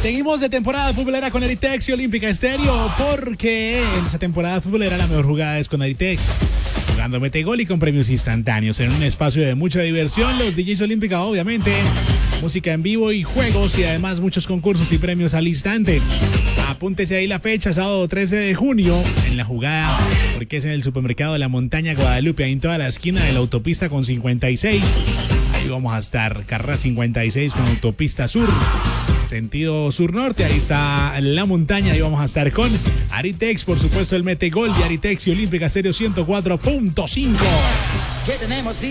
Seguimos de temporada futbolera con Aritex y Olímpica Estéreo, porque en esta temporada futbolera la mejor jugada es con Aritex. Jugando mete gol y con premios instantáneos en un espacio de mucha diversión. Los DJs Olímpica, obviamente, música en vivo y juegos, y además muchos concursos y premios al instante. Apúntese ahí la fecha, sábado 13 de junio, en la jugada, porque es en el supermercado de la Montaña Guadalupe, ahí en toda la esquina de la autopista con 56. Ahí vamos a estar, carrera 56 con autopista sur, sentido sur-norte. Ahí está la montaña, ahí vamos a estar con Aritex, por supuesto el mete gol de Aritex y Olímpica Estéreo 104.5. ¿Qué tenemos?